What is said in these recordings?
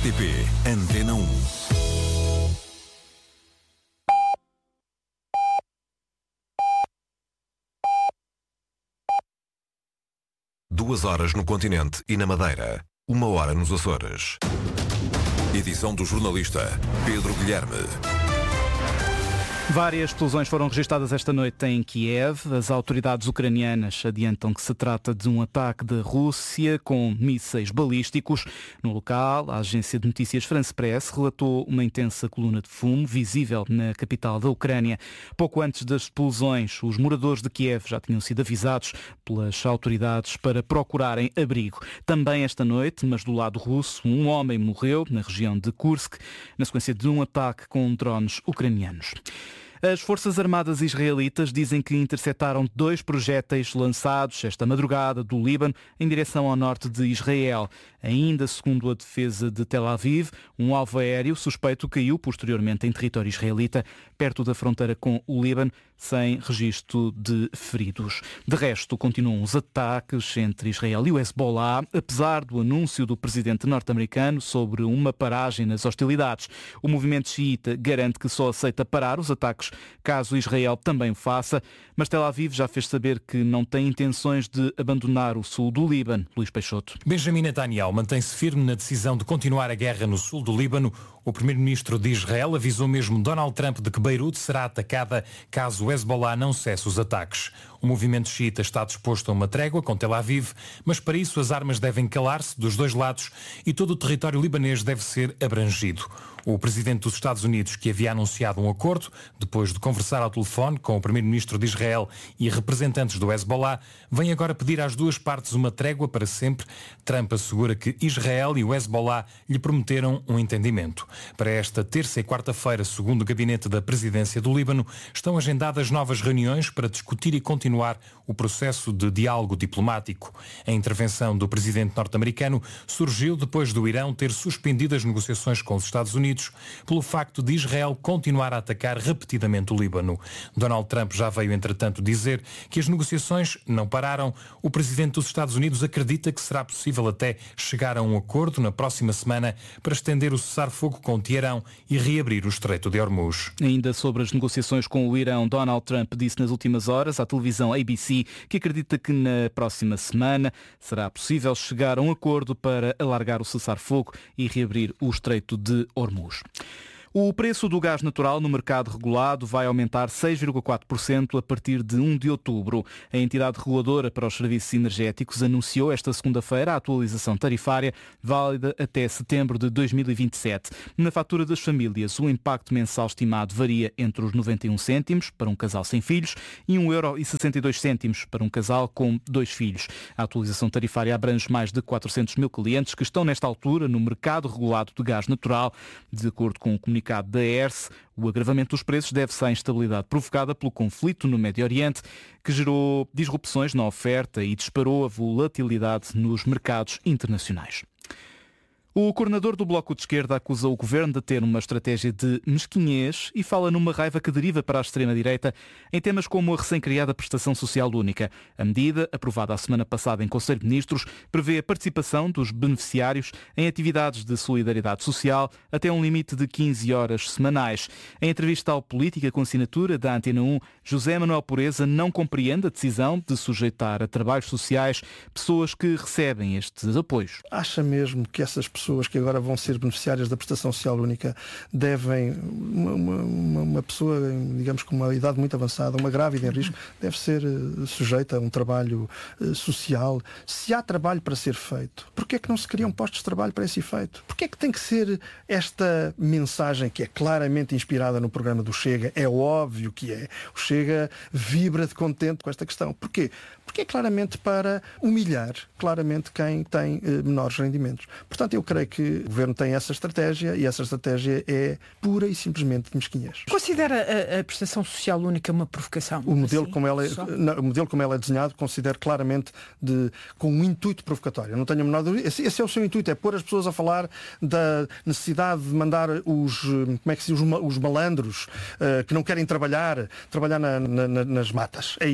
RTP Antena 1. Duas horas no continente e na Madeira. 1 hora nos Açores. Edição do jornalista Pedro Guilherme. Várias explosões foram registadas esta noite em Kiev. As autoridades ucranianas adiantam que se trata de um ataque da Rússia com mísseis balísticos. No local, a agência de notícias France Press relatou uma intensa coluna de fumo visível na capital da Ucrânia. Pouco antes das explosões, os moradores de Kiev já tinham sido avisados pelas autoridades para procurarem abrigo. Também esta noite, mas do lado russo, um homem morreu na região de Kursk na sequência de um ataque com drones ucranianos. As Forças Armadas israelitas dizem que interceptaram 2 projéteis lançados esta madrugada do Líbano em direção ao norte de Israel. Ainda segundo a defesa de Tel Aviv, um alvo aéreo suspeito caiu posteriormente em território israelita, perto da fronteira com o Líbano, sem registro de feridos. De resto, continuam os ataques entre Israel e o Hezbollah, apesar do anúncio do presidente norte-americano sobre uma paragem nas hostilidades. O movimento xiita garante que só aceita parar os ataques caso Israel também o faça, mas Tel Aviv já fez saber que não tem intenções de abandonar o sul do Líbano. Luís Peixoto. Benjamin Netanyahu mantém-se firme na decisão de continuar a guerra no sul do Líbano. O primeiro-ministro de Israel avisou mesmo Donald Trump de que Beirute será atacada caso o Hezbollah não cesse os ataques. O movimento xiita está disposto a uma trégua com Tel Aviv, mas para isso as armas devem calar-se dos dois lados e todo o território libanês deve ser abrangido. O presidente dos Estados Unidos, que havia anunciado um acordo, depois de conversar ao telefone com o primeiro-ministro de Israel e representantes do Hezbollah, vem agora pedir às duas partes uma trégua para sempre. Trump assegura que Israel e o Hezbollah lhe prometeram um entendimento. Para esta terça e quarta-feira, segundo o gabinete da presidência do Líbano, estão agendadas novas reuniões para discutir e continuar o processo de diálogo diplomático. A intervenção do presidente norte-americano surgiu depois do Irão ter suspendido as negociações com os Estados Unidos pelo facto de Israel continuar a atacar repetidamente o Líbano. Donald Trump já veio, entretanto, dizer que as negociações não pararam. O presidente dos Estados Unidos acredita que será possível até chegar a um acordo na próxima semana para estender o cessar-fogo com Teherão e reabrir o Estreito de Hormuz. Ainda sobre as negociações com o Irão, Donald Trump disse nas últimas horas à televisão ABC que acredita que na próxima semana será possível chegar a um acordo para alargar o cessar-fogo e reabrir o Estreito de Hormuz. O preço do gás natural no mercado regulado vai aumentar 6,4% a partir de 1 de outubro. A entidade reguladora para os serviços energéticos anunciou esta segunda-feira a atualização tarifária válida até setembro de 2027. Na fatura das famílias, o impacto mensal estimado varia entre os 91 cêntimos para um casal sem filhos e 1,62 € para um casal com 2 filhos. A atualização tarifária abrange mais de 400 mil clientes que estão nesta altura no mercado regulado de gás natural. De acordo com o comunicado da ERSE, o agravamento dos preços deve-se à instabilidade provocada pelo conflito no Médio Oriente, que gerou disrupções na oferta e disparou a volatilidade nos mercados internacionais. O coordenador do Bloco de Esquerda acusa o governo de ter uma estratégia de mesquinhez e fala numa raiva que deriva para a extrema-direita em temas como a recém-criada Prestação Social Única. A medida, aprovada a semana passada em Conselho de Ministros, prevê a participação dos beneficiários em atividades de solidariedade social até um limite de 15 horas semanais. Em entrevista ao Política com assinatura da Antena 1, José Manuel Pureza não compreende a decisão de sujeitar a trabalhos sociais pessoas que recebem estes apoios. Acha mesmo que essas pessoas que agora vão ser beneficiárias da Prestação Social Única devem, uma pessoa, digamos, com uma idade muito avançada, uma grávida em risco, deve ser sujeita a um trabalho social? Se há trabalho para ser feito, porquê é que não se criam postos de trabalho para esse efeito? Porquê é que tem que ser esta mensagem que é claramente inspirada no programa do Chega? É óbvio que é. O Chega vibra de contente com esta questão. Porquê? Porque é claramente para humilhar claramente quem tem menores rendimentos. Portanto, eu creio que o Governo tem essa estratégia e essa estratégia é pura e simplesmente de mesquinhez. Considera a Prestação Social Única uma provocação? O modelo, assim, o modelo como ela é desenhado, considero claramente com um intuito provocatório. Não tenho a menor dúvida. Esse é o seu intuito, é pôr as pessoas a falar da necessidade de mandar os malandros que não querem trabalhar nas matas. É isso.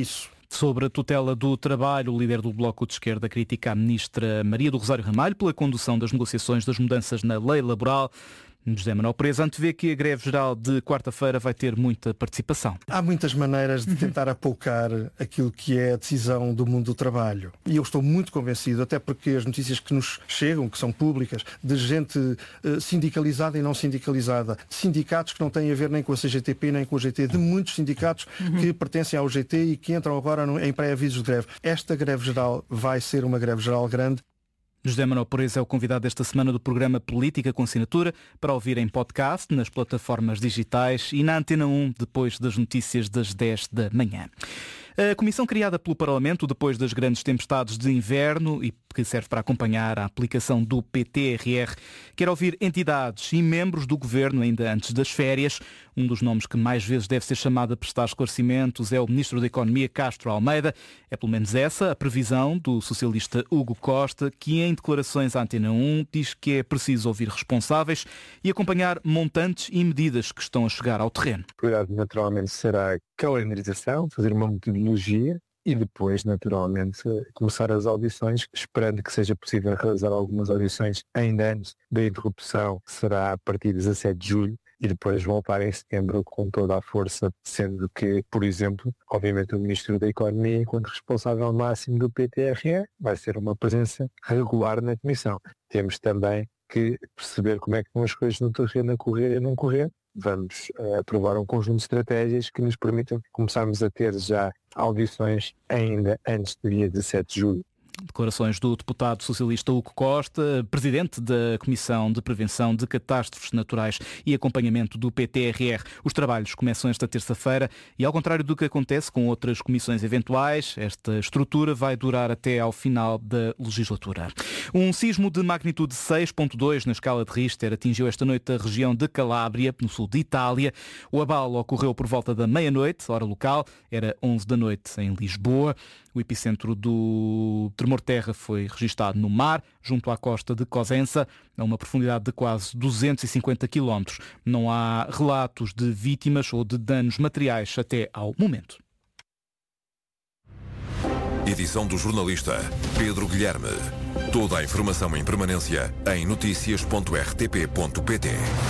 Sobre a tutela do trabalho, o líder do Bloco de Esquerda critica a ministra Maria do Rosário Ramalho pela condução das negociações das mudanças na lei laboral. José Manuel Pereira antevê que a greve geral de quarta-feira vai ter muita participação. Há muitas maneiras de tentar apoucar aquilo que é a decisão do mundo do trabalho. E eu estou muito convencido, até porque as notícias que nos chegam, que são públicas, de gente sindicalizada e não sindicalizada, de sindicatos que não têm a ver nem com a CGTP nem com o GT, de muitos sindicatos que pertencem ao GT e que entram agora em pré-avisos de greve. Esta greve geral vai ser uma greve geral grande. José Manuel Pereira é o convidado desta semana do programa Política com Assinatura, para ouvir em podcast, nas plataformas digitais e na Antena 1, depois das notícias das 10 da manhã. A comissão criada pelo Parlamento depois das grandes tempestades de inverno e que serve para acompanhar a aplicação do PTRR quer ouvir entidades e membros do Governo ainda antes das férias. Um dos nomes que mais vezes deve ser chamado a prestar esclarecimentos é o Ministro da Economia, Castro Almeida. É pelo menos essa a previsão do socialista Hugo Costa, que em declarações à Antena 1 diz que é preciso ouvir responsáveis e acompanhar montantes e medidas que estão a chegar ao terreno. A prioridade naturalmente será a calendarização, fazer uma metodologia e depois, naturalmente, começar as audições, esperando que seja possível realizar algumas audições ainda antes da interrupção, que será a partir de 17 de julho, e depois voltar em setembro com toda a força, sendo que, por exemplo, obviamente o Ministro da Economia, enquanto responsável máximo do PTRE, vai ser uma presença regular na Comissão. Temos também que perceber como é que estão as coisas no terreno a correr e não correr. Vamos aprovar um conjunto de estratégias que nos permitam começarmos a ter já audições ainda antes do dia 17 de julho. Declarações do deputado socialista Hugo Costa, presidente da Comissão de Prevenção de Catástrofes Naturais e Acompanhamento do PTRR. Os trabalhos começam esta terça-feira e, ao contrário do que acontece com outras comissões eventuais, esta estrutura vai durar até ao final da legislatura. Um sismo de magnitude 6.2 na escala de Richter atingiu esta noite a região de Calábria, no sul de Itália. O abalo ocorreu por volta da meia-noite, hora local, era 11 da noite em Lisboa. O epicentro do tremor-terra foi registado no mar, junto à costa de Cosenza, a uma profundidade de quase 250 km. Não há relatos de vítimas ou de danos materiais até ao momento. Edição do jornalista Pedro Guilherme. Toda a informação em permanência em noticias.rtp.pt.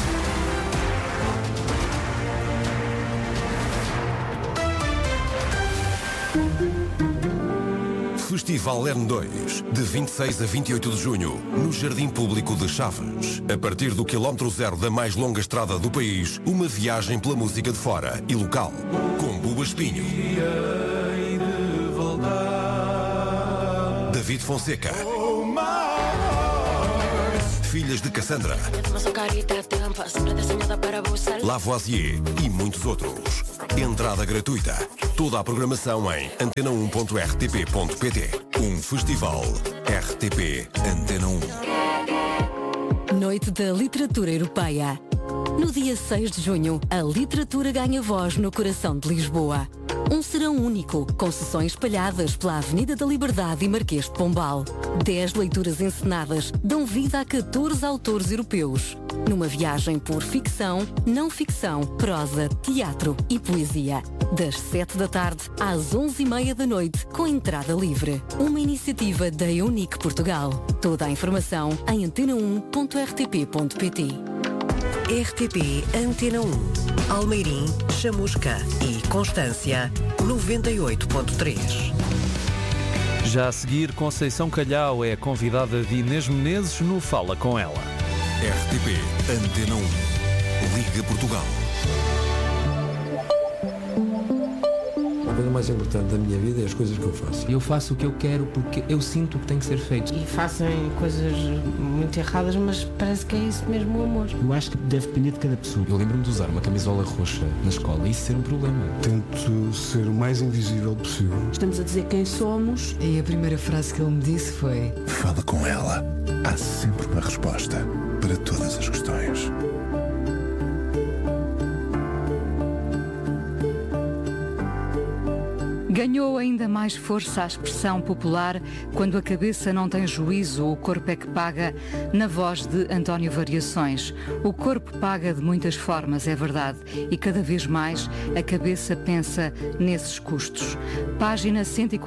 Festival N2, de 26 a 28 de junho, no Jardim Público de Chaves. A partir do quilómetro zero da mais longa estrada do país, uma viagem pela música de fora e local, com Buba Espinho, David Fonseca, Filhas de Cassandra, Lavoisier e muitos outros. Entrada gratuita. Toda a programação em antena1.rtp.pt. Um festival RTP Antena 1. Noite da Literatura Europeia. No dia 6 de junho, a literatura ganha voz no coração de Lisboa. Um serão único, com sessões espalhadas pela Avenida da Liberdade e Marquês de Pombal. 10 leituras encenadas dão vida a 14 autores europeus. Numa viagem por ficção, não ficção, prosa, teatro e poesia. Das 7 da tarde às 11h30 da noite, com entrada livre. Uma iniciativa da Eunic Portugal. Toda a informação em antena1.rtp.pt. RTP Antena 1, Almeirim, Chamusca e Constância, 98.3. Já a seguir, Conceição Calhau é convidada de Inês Menezes no Fala Com Ela. RTP Antena 1. Liga Portugal. A coisa mais importante da minha vida é as coisas que eu faço. Eu faço o que eu quero porque eu sinto que tem que ser feito. E fazem coisas muito erradas, mas parece que é isso mesmo o amor. Eu acho que deve depender de cada pessoa. Eu lembro-me de usar uma camisola roxa na escola e isso ser um problema. Tento ser o mais invisível possível. Estamos a dizer quem somos. E a primeira frase que ele me disse foi: fala com ela. Há sempre uma resposta para todas as questões. Ganhou ainda mais força a expressão popular quando a cabeça não tem juízo, o corpo é que paga, na voz de António Variações. O corpo paga de muitas formas, é verdade, e cada vez mais a cabeça pensa nesses custos. Página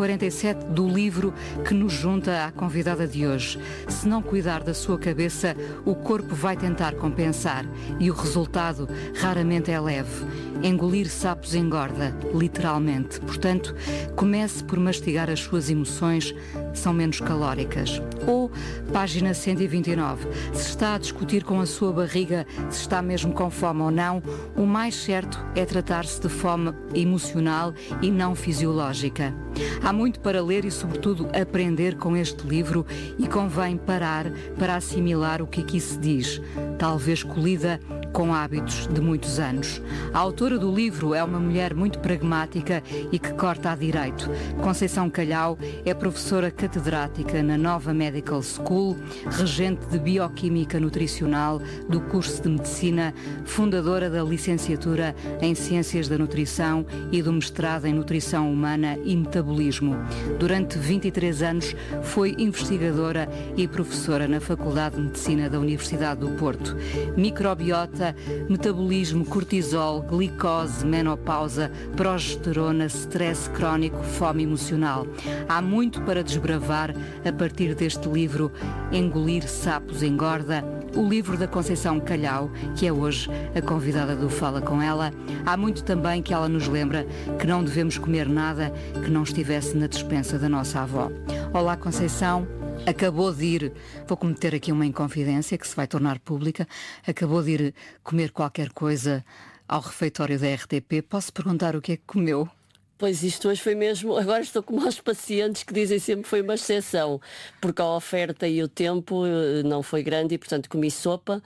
147 do livro que nos junta à convidada de hoje. Se não cuidar da sua cabeça, o corpo vai tentar compensar e o resultado raramente é leve. Engolir sapos engorda, literalmente. Portanto, comece por mastigar as suas emoções, são menos calóricas. Ou, página 129, se está a discutir com a sua barriga se está mesmo com fome ou não, o mais certo é tratar-se de fome emocional e não fisiológica. Há muito para ler e, sobretudo, aprender com este livro e convém parar para assimilar o que aqui se diz, talvez colhida com hábitos de muitos anos. A autora do livro é uma mulher muito pragmática e que corta a direito. Conceição Calhau é professora catedrática na Nova Medical School, regente de Bioquímica Nutricional do curso de Medicina, fundadora da licenciatura em Ciências da Nutrição e do mestrado em Nutrição Humana e Metabolismo. Durante 23 anos foi investigadora e professora na Faculdade de Medicina da Universidade do Porto. Microbiota, metabolismo, cortisol, glicose, menopausa, progesterona, stress crónico, fome emocional. Há muito para desbravar a partir deste livro Engolir Sapos Engorda, o livro da Conceição Calhau, que é hoje a convidada do Fala Com Ela. Há muito também que ela nos lembra que não devemos comer nada que não estivesse na despensa da nossa avó. Olá, Conceição. Acabou de ir, vou cometer aqui uma inconfidência que se vai tornar pública, acabou de ir comer qualquer coisa ao refeitório da RTP. Posso perguntar o que é que comeu? Pois isto hoje foi mesmo, agora estou como aos pacientes que dizem sempre que foi uma exceção, porque a oferta e o tempo não foi grande e portanto comi sopa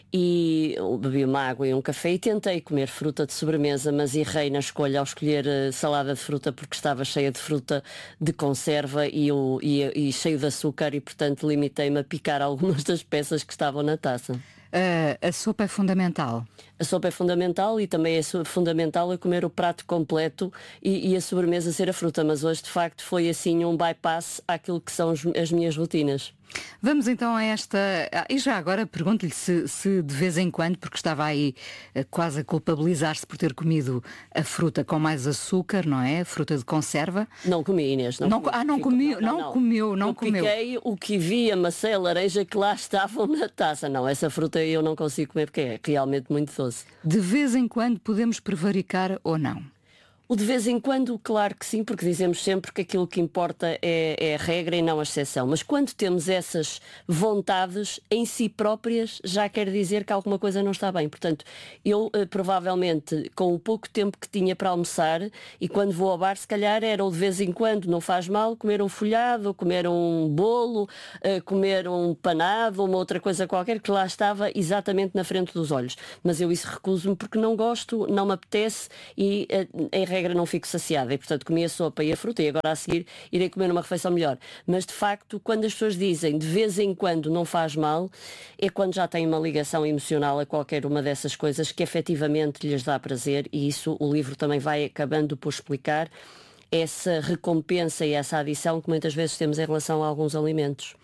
e bebi uma água e um café e tentei comer fruta de sobremesa, mas errei na escolha ao escolher salada de fruta porque estava cheia de fruta de conserva e cheio de açúcar e portanto limitei-me a picar algumas das peças que estavam na taça. A sopa é fundamental. A sopa é fundamental e também é fundamental eu comer o prato completo e a sobremesa ser a fruta, mas hoje de facto foi assim um bypass àquilo que são as minhas rotinas. Vamos então a esta... E já agora pergunto-lhe se de vez em quando, porque estava aí quase a culpabilizar-se por ter comido a fruta com mais açúcar, não é? A fruta de conserva. Não comi, Inês. Não comi. Não comeu. Eu piquei o que vi, a maçã e a laranja que lá estavam na taça. Não, essa fruta eu não consigo comer porque é realmente muito doce. De vez em quando podemos prevaricar ou não? O de vez em quando, claro que sim, porque dizemos sempre que aquilo que importa é a regra e não a exceção. Mas quando temos essas vontades em si próprias, já quer dizer que alguma coisa não está bem. Portanto, eu provavelmente, com o pouco tempo que tinha para almoçar, e quando vou ao bar, se calhar era o de vez em quando, não faz mal, comer um folhado, comer um bolo, comer um panado, uma outra coisa qualquer, que lá estava exatamente na frente dos olhos. Mas eu isso recuso-me porque não gosto, não me apetece e em regra não fico saciada e portanto comi a sopa e a fruta e agora a seguir irei comer uma refeição melhor. Mas de facto, quando as pessoas dizem de vez em quando não faz mal, é quando já têm uma ligação emocional a qualquer uma dessas coisas que efetivamente lhes dá prazer e isso o livro também vai acabando por explicar essa recompensa e essa adição que muitas vezes temos em relação a alguns alimentos.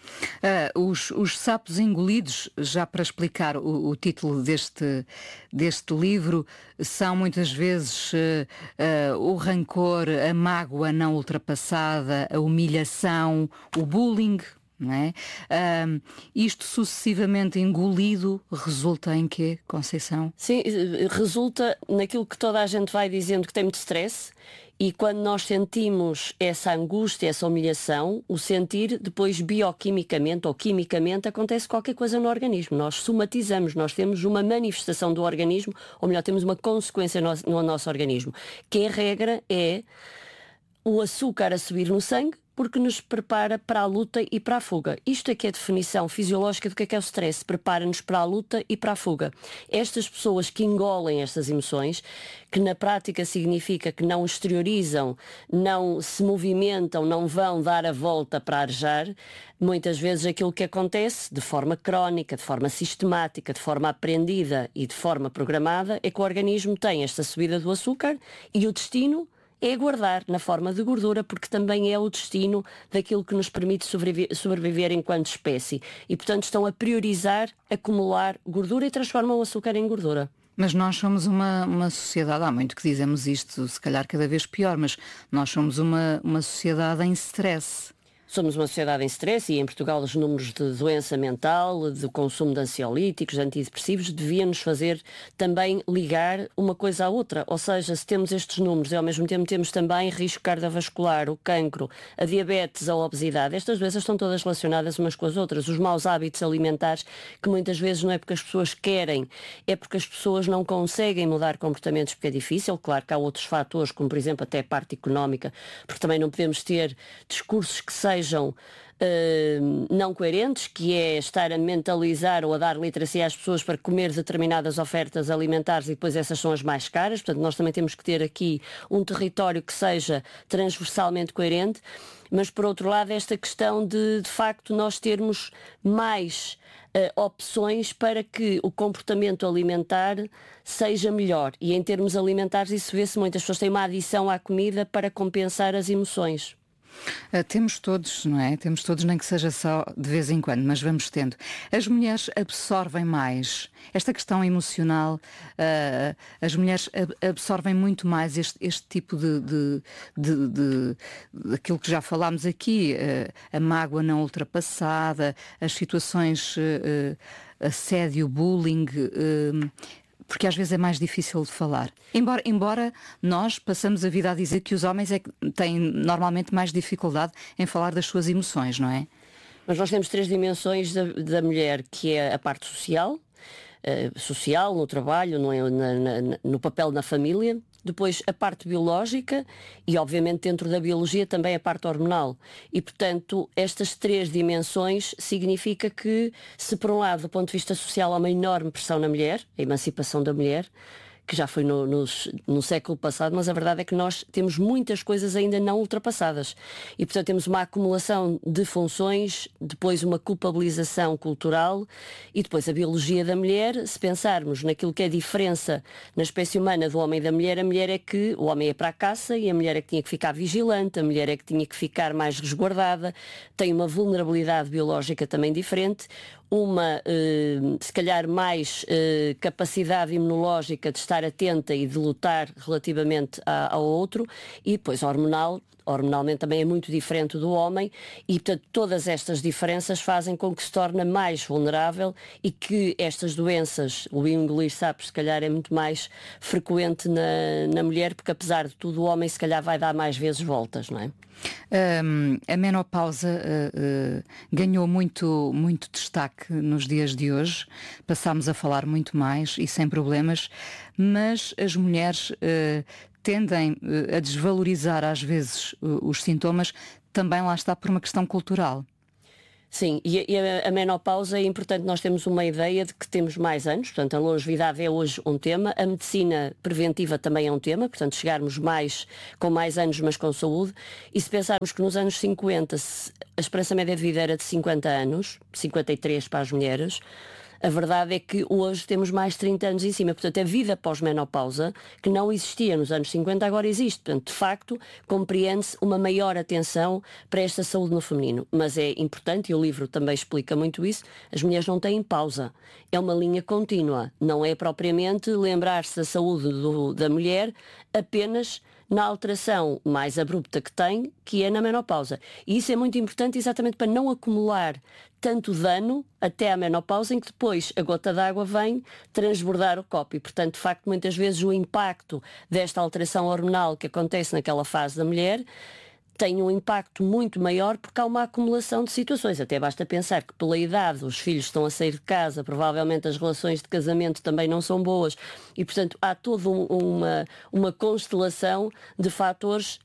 Os sapos engolidos, já para explicar o título deste livro, são muitas vezes o rancor, a mágoa não ultrapassada, a humilhação, o bullying. Não é? Isto sucessivamente engolido resulta em quê, Conceição? Sim, resulta naquilo que toda a gente vai dizendo que tem muito stress e quando nós sentimos essa angústia, essa humilhação, o sentir depois bioquimicamente ou quimicamente acontece qualquer coisa no organismo. Nós somatizamos, nós temos uma manifestação do organismo, ou melhor, temos uma consequência no nosso organismo, que a regra é o açúcar a subir no sangue, porque nos prepara para a luta e para a fuga. Isto é que é a definição fisiológica do que é o stress. Prepara-nos para a luta e para a fuga. Estas pessoas que engolem estas emoções, que na prática significa que não exteriorizam, não se movimentam, não vão dar a volta para arejar, muitas vezes aquilo que acontece de forma crónica, de forma sistemática, de forma aprendida e de forma programada, é que o organismo tem esta subida do açúcar e o destino é guardar na forma de gordura, porque também é o destino daquilo que nos permite sobreviver enquanto espécie. E, portanto, estão a priorizar acumular gordura e transformam o açúcar em gordura. Mas nós somos uma sociedade, há muito que dizemos isto, se calhar cada vez pior, mas nós somos uma sociedade em stress. Somos uma sociedade em stress e em Portugal os números de doença mental, de consumo de ansiolíticos, de antidepressivos, deviam-nos fazer também ligar uma coisa à outra. Ou seja, se temos estes números e ao mesmo tempo temos também risco cardiovascular, o cancro, a diabetes, a obesidade, estas doenças estão todas relacionadas umas com as outras. Os maus hábitos alimentares, que muitas vezes não é porque as pessoas querem, é porque as pessoas não conseguem mudar comportamentos porque é difícil. Claro que há outros fatores, como por exemplo até a parte económica, porque também não podemos ter discursos que sejam não coerentes, que é estar a mentalizar ou a dar literacia às pessoas para comer determinadas ofertas alimentares e depois essas são as mais caras. Portanto, nós também temos que ter aqui um território que seja transversalmente coerente, mas por outro lado esta questão de facto nós termos mais opções para que o comportamento alimentar seja melhor. E em termos alimentares isso vê-se, muitas pessoas têm uma adição à comida para compensar as emoções. Temos todos, não é? Temos todos, nem que seja só de vez em quando, mas vamos tendo. As mulheres absorvem mais esta questão emocional, as mulheres absorvem muito mais este tipo de aquilo que já falámos aqui, a mágoa não ultrapassada, as situações assédio, bullying, porque às vezes é mais difícil de falar. Embora nós passamos a vida a dizer que os homens é que têm normalmente mais dificuldade em falar das suas emoções, não é? Mas nós temos 3 dimensões da mulher, que é a parte social, no trabalho, no papel na família. Depois a parte biológica e obviamente dentro da biologia também a parte hormonal. E portanto estas 3 dimensões significa que se por um lado do ponto de vista social há uma enorme pressão na mulher, a emancipação da mulher, que já foi no século passado, mas a verdade é que nós temos muitas coisas ainda não ultrapassadas. E, portanto, temos uma acumulação de funções, depois uma culpabilização cultural e depois a biologia da mulher. Se pensarmos naquilo que é a diferença na espécie humana do homem e da mulher, a mulher é que o homem é para a caça e a mulher é que tinha que ficar vigilante, a mulher é que tinha que ficar mais resguardada, tem uma vulnerabilidade biológica também diferente, uma, se calhar, mais capacidade imunológica de estar atenta e de lutar relativamente ao outro, e depois hormonalmente também é muito diferente do homem e, portanto, todas estas diferenças fazem com que se torne mais vulnerável e que estas doenças, o engolir sapos, se calhar é muito mais frequente na mulher, porque apesar de tudo o homem se calhar vai dar mais vezes voltas, não é? A menopausa ganhou muito destaque nos dias de hoje, passámos a falar muito mais e sem problemas, mas as mulheres tendem a desvalorizar às vezes os sintomas, também lá está por uma questão cultural. Sim, e a menopausa é importante, nós temos uma ideia de que temos mais anos, portanto a longevidade é hoje um tema, a medicina preventiva também é um tema, portanto chegarmos com mais anos mas com saúde, e se pensarmos que nos anos 50 a esperança média de vida era de 50 anos, 53 para as mulheres, a verdade é que hoje temos mais de 30 anos em cima. Portanto, a vida pós-menopausa, que não existia nos anos 50, agora existe. Portanto, de facto, compreende-se uma maior atenção para esta saúde no feminino. Mas é importante, e o livro também explica muito isso, as mulheres não têm pausa. É uma linha contínua. Não é propriamente lembrar-se da saúde da mulher apenas na alteração mais abrupta que tem, que é na menopausa. E isso é muito importante exatamente para não acumular tanto dano até à menopausa, em que depois a gota d'água vem transbordar o copo. E, portanto, de facto, muitas vezes o impacto desta alteração hormonal que acontece naquela fase da mulher tem um impacto muito maior porque há uma acumulação de situações. Até basta pensar que pela idade os filhos estão a sair de casa, provavelmente as relações de casamento também não são boas e, portanto, há toda uma constelação de fatores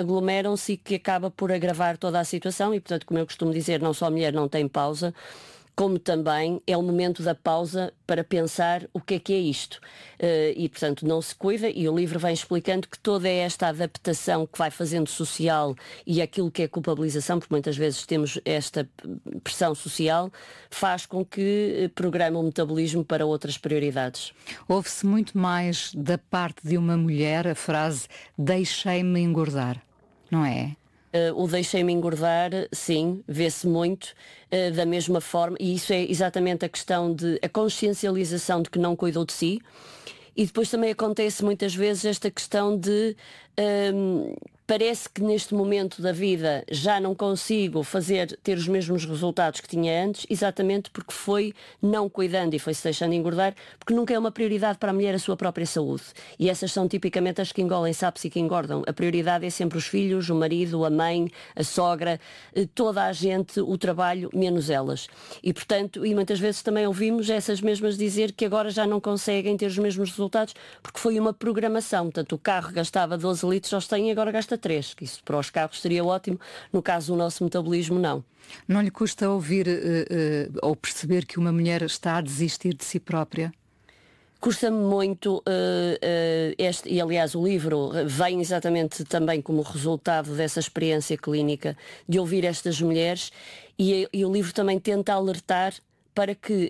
aglomeram-se e que acaba por agravar toda a situação e, portanto, como eu costumo dizer, não só a mulher não tem pausa, como também é o momento da pausa para pensar o que é isto. E, portanto, não se cuida, e o livro vem explicando que toda esta adaptação que vai fazendo social e aquilo que é culpabilização, porque muitas vezes temos esta pressão social, faz com que programe o metabolismo para outras prioridades. Ouve-se muito mais da parte de uma mulher a frase "deixei-me engordar", não é? O deixei-me engordar, sim, vê-se muito da mesma forma, e isso é exatamente a questão de a consciencialização de que não cuidou de si. E depois também acontece muitas vezes esta questão de parece que neste momento da vida já não consigo ter os mesmos resultados que tinha antes, exatamente porque foi não cuidando e foi-se deixando engordar, porque nunca é uma prioridade para a mulher a sua própria saúde. E essas são tipicamente as que engolem sapos e que engordam. A prioridade é sempre os filhos, o marido, a mãe, a sogra, toda a gente, o trabalho, menos elas. E portanto, e muitas vezes também ouvimos essas mesmas dizer que agora já não conseguem ter os mesmos resultados porque foi uma programação. Portanto, o carro gastava 12 litros aos 100 e agora gasta 3, que isso para os carros seria ótimo, no caso do nosso metabolismo não. Não lhe custa ouvir ou perceber que uma mulher está a desistir de si própria? Custa-me muito, e aliás o livro vem exatamente também como resultado dessa experiência clínica, de ouvir estas mulheres, e o livro também tenta alertar para que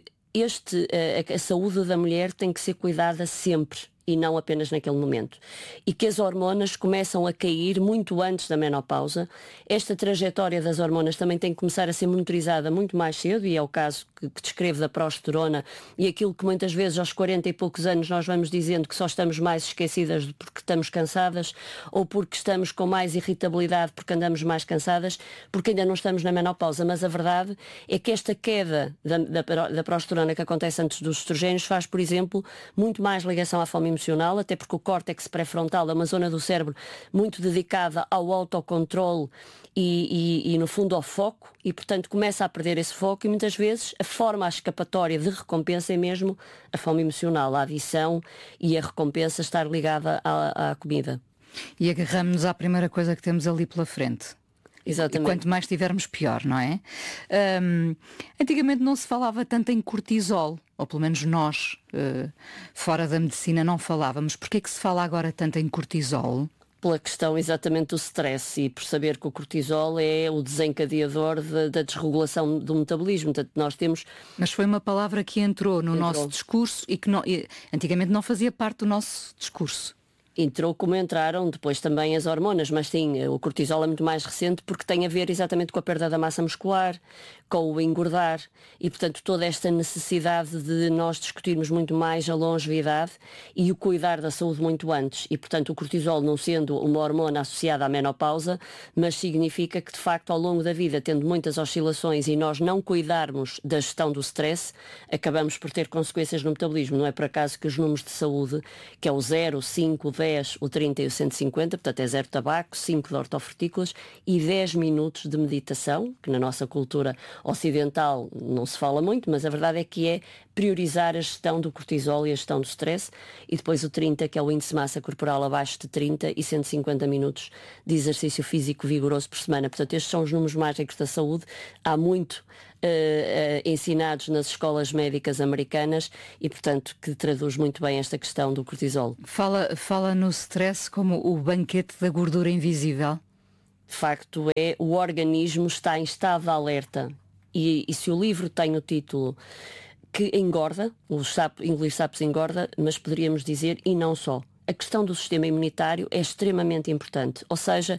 a saúde da mulher tem que ser cuidada sempre, e não apenas naquele momento. E que as hormonas começam a cair muito antes da menopausa. Esta trajetória das hormonas também tem que começar a ser monitorizada muito mais cedo, e é o caso que descrevo da progesterona, e aquilo que muitas vezes aos 40 e poucos anos nós vamos dizendo que só estamos mais esquecidas porque estamos cansadas, ou porque estamos com mais irritabilidade porque andamos mais cansadas, porque ainda não estamos na menopausa. Mas a verdade é que esta queda da progesterona que acontece antes dos estrogénios faz, por exemplo, muito mais ligação à fome emocional, até porque o córtex pré-frontal é uma zona do cérebro muito dedicada ao autocontrole e no fundo ao foco, e portanto começa a perder esse foco, e muitas vezes a forma, a escapatória de recompensa é mesmo a fome emocional, a adição e a recompensa estar ligada à comida. E agarramos-nos à primeira coisa que temos ali pela frente. Exatamente. E quanto mais tivermos, pior, não é? Antigamente não se falava tanto em cortisol, ou pelo menos nós, fora da medicina, não falávamos. Porquê é que se fala agora tanto em cortisol? Pela questão exatamente do stress, e por saber que o cortisol é o desencadeador da desregulação do metabolismo. Portanto, nós temos... Mas foi uma palavra que entrou no nosso discurso e que antigamente não fazia parte do nosso discurso. Entrou como entraram depois também as hormonas, mas sim, o cortisol é muito mais recente porque tem a ver exatamente com a perda da massa muscular, com o engordar, e portanto toda esta necessidade de nós discutirmos muito mais a longevidade e o cuidar da saúde muito antes. E portanto o cortisol não sendo uma hormona associada à menopausa, mas significa que de facto ao longo da vida, tendo muitas oscilações e nós não cuidarmos da gestão do stress, acabamos por ter consequências no metabolismo. Não é por acaso que os números de saúde, que é o 0, o 5, o 10, o 30 e o 150, portanto é 0 tabaco, 5 de hortofrutícolas e 10 minutos de meditação, que na nossa cultura ocidental não se fala muito, mas a verdade é que é priorizar a gestão do cortisol e a gestão do stress, e depois o 30, que é o índice de massa corporal abaixo de 30, e 150 minutos de exercício físico vigoroso por semana. Portanto, estes são os números mágicos da saúde. Há muito ensinados nas escolas médicas americanas e, portanto, que traduz muito bem esta questão do cortisol. Fala no stress como o banquete da gordura invisível. De facto, o organismo está em estado de alerta. E se o livro tem o título que engorda, engolir sapos engorda, mas poderíamos dizer e não só. A questão do sistema imunitário é extremamente importante. Ou seja,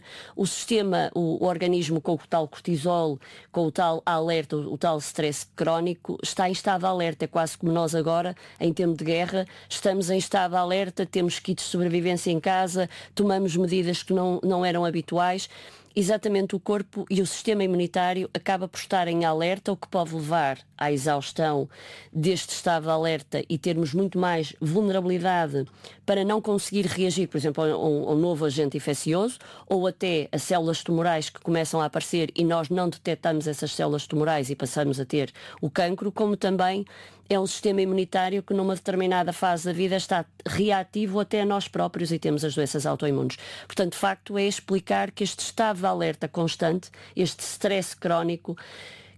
o organismo com o tal cortisol, com o tal alerta, o tal stress crónico, está em estado de alerta. É quase como nós agora, em tempo de guerra, estamos em estado de alerta, temos kits de sobrevivência em casa, tomamos medidas que não eram habituais. Exatamente, o corpo e o sistema imunitário acaba por estar em alerta, o que pode levar à exaustão deste estado de alerta e termos muito mais vulnerabilidade para não conseguir reagir, por exemplo, a um novo agente infeccioso, ou até a células tumorais que começam a aparecer e nós não detectamos essas células tumorais e passamos a ter o cancro, como também é um sistema imunitário que numa determinada fase da vida está reativo até a nós próprios e temos as doenças autoimunes. Portanto, de facto, é explicar que este estado de alerta constante, este stress crónico,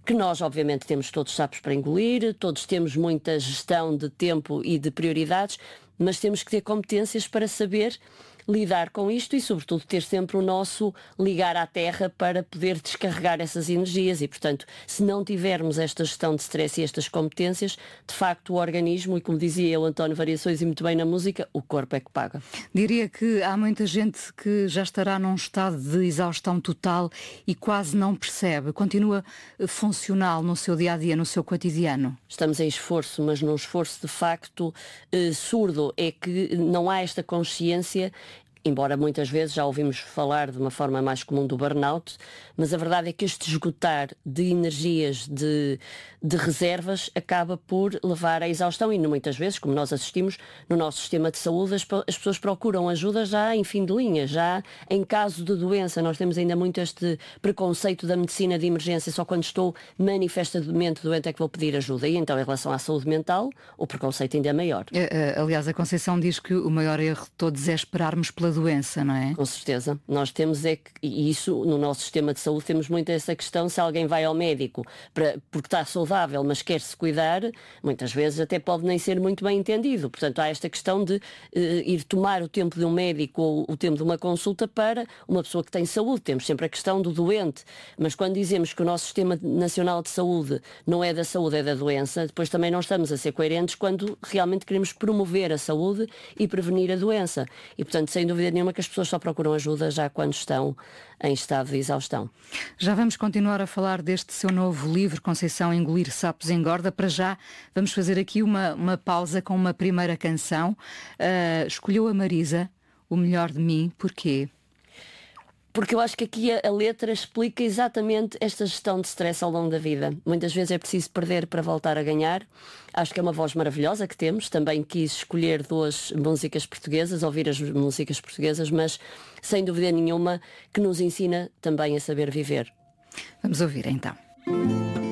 que nós obviamente temos todos sapos para engolir, todos temos muita gestão de tempo e de prioridades, mas temos que ter competências para saber lidar com isto e, sobretudo, ter sempre o nosso ligar à terra para poder descarregar essas energias e, portanto, se não tivermos esta gestão de stress e estas competências, de facto o organismo, e como dizia o António Variações e muito bem na música, o corpo é que paga. Diria que há muita gente que já estará num estado de exaustão total e quase não percebe. Continua funcional no seu dia-a-dia, no seu cotidiano? Estamos em esforço, mas num esforço de facto surdo. É que não há esta consciência, embora muitas vezes já ouvimos falar de uma forma mais comum do burnout, mas a verdade é que este esgotar de energias, de reservas, acaba por levar à exaustão e muitas vezes, como nós assistimos no nosso sistema de saúde, as pessoas procuram ajuda já em fim de linha, já em caso de doença. Nós temos ainda muito este preconceito da medicina de emergência, só quando estou manifestamente doente é que vou pedir ajuda. E então, em relação à saúde mental, o preconceito ainda é maior. Aliás, a Conceição diz que o maior erro de todos é esperarmos pela doença, não é? Com certeza. Nós temos e isso no nosso sistema de saúde temos muito essa questão. Se alguém vai ao médico porque está saudável, mas quer-se cuidar, muitas vezes até pode nem ser muito bem entendido. Portanto, há esta questão de ir tomar o tempo de um médico ou o tempo de uma consulta para uma pessoa que tem saúde. Temos sempre a questão do doente, mas quando dizemos que o nosso Sistema Nacional de Saúde não é da saúde, é da doença, depois também não estamos a ser coerentes quando realmente queremos promover a saúde e prevenir a doença. E, portanto, sem dúvida nenhuma que as pessoas só procuram ajuda já quando estão em estado de exaustão. Já vamos continuar a falar deste seu novo livro, Conceição, Engolir Sapos Engorda. Para já vamos fazer aqui uma pausa com uma primeira canção. Escolheu a Marisa, O Melhor de Mim, porquê? Porque eu acho que aqui a letra explica exatamente esta gestão de stress ao longo da vida. Muitas vezes é preciso perder para voltar a ganhar. Acho que é uma voz maravilhosa que temos. Também quis escolher 2 músicas portuguesas, ouvir as músicas portuguesas, mas sem dúvida nenhuma que nos ensina também a saber viver. Vamos ouvir então.